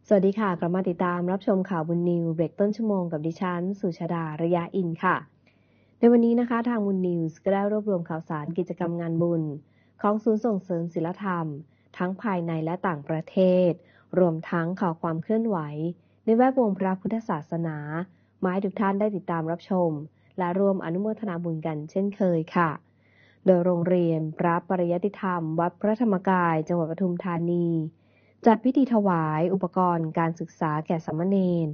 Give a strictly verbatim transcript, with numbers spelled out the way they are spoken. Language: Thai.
สวัสดีค่ะกลับมาติดตามรับชมข่าวบุญนิวเบรกต้นชั่วโมงกับดิฉันสุชาดาระยะอินค่ะในวันนี้นะคะทางบุญนิวส์ก็ได้รวบรวมข่าวสารกิจกรรมงานบุญของศูนย์ส่งเสริมศิลธรรมทั้งภายในและต่างประเทศรวมทั้งข่าวความเคลื่อนไหวในแวดวงพระพุทธศาสนามาให้ทุกท่านได้ติดตามรับชมและร่วมอนุโมทนาบุญกันเช่นเคยค่ะโดยโรงเรียนพระปริยัติธรรมวัดพระธรรมกายจังหวัดปทุมธานีจัดพิธีถวายอุปกรณ์การศึกษาแก่สามเณร